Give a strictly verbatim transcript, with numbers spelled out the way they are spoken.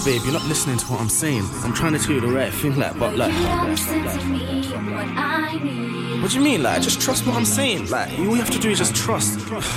babe, you're not listening to what I'm saying. I'm trying to tell you the right thing, like, but like, what do you mean? Like, just trust what I'm saying. Like, all you have to do is just trust.